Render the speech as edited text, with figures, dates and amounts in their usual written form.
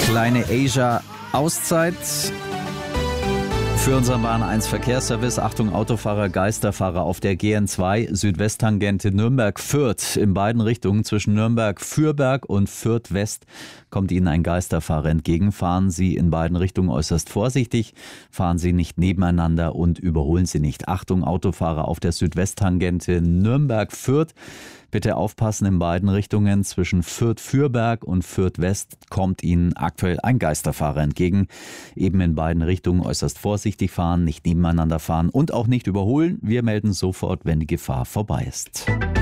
Kleine Asia-Auszeit für unseren Bahn 1 Verkehrsservice. Achtung, Autofahrer, Geisterfahrer auf der GN2 Südwesttangente Nürnberg-Fürth. In beiden Richtungen zwischen Nürnberg-Fürberg und Fürth-West kommt Ihnen ein Geisterfahrer entgegen. Fahren Sie in beiden Richtungen äußerst vorsichtig. Fahren Sie nicht nebeneinander und überholen Sie nicht. Achtung, Autofahrer auf der Südwesttangente Nürnberg-Fürth. Bitte aufpassen, in beiden Richtungen zwischen Fürth-Fürberg und Fürth-West kommt Ihnen aktuell ein Geisterfahrer entgegen. Eben in beiden Richtungen äußerst vorsichtig fahren, nicht nebeneinander fahren und auch nicht überholen. Wir melden sofort, wenn die Gefahr vorbei ist.